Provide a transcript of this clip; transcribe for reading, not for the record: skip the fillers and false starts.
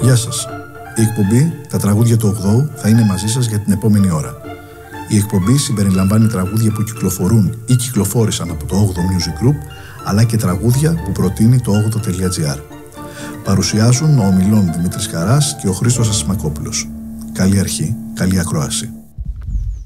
Γεια σας. Η εκπομπή «Τα τραγούδια του 8ου» θα είναι μαζί σας για την επόμενη ώρα. Η εκπομπή συμπεριλαμβάνει τραγούδια που κυκλοφορούν ή κυκλοφόρησαν από το 8ο Music Group, αλλά και τραγούδια που προτείνει το 8o.gr. Παρουσιάζουν ο ομιλών Δημήτρης Χαράς και ο Χρήστος Ασημακόπουλος. Καλή αρχή, καλή ακρόαση.